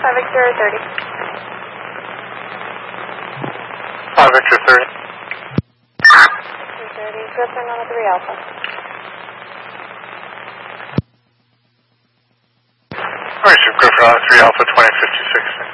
Victor 30. 5 Victor 30. Victor 30, Griffin on a 3 Alpha. Alright, so Griffin on a 3 Alpha 2056.